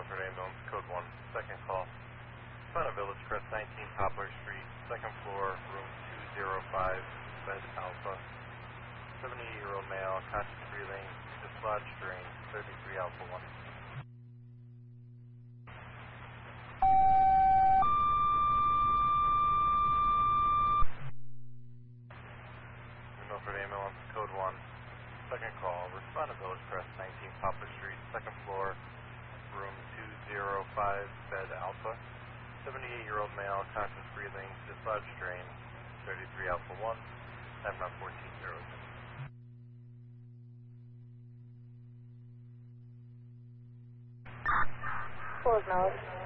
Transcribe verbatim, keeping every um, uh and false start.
Milford Ambulance, code one, second call. Front of Village Crest, nineteen Poplar Street, second floor, room two oh five, bed Alpha. seventy-eight-year-old male, conscious breathing, dislodged drain, thirty-three Alpha one. Milford Ambulance, code one, second call. Respond to Village Crest, nineteen Poplar Street, second floor, room two oh five, bed Alpha. seventy-eight-year-old male, conscious breathing, dislodged drain, thirty-three Alpha one, time not fourteen zero six. Full acknowledged.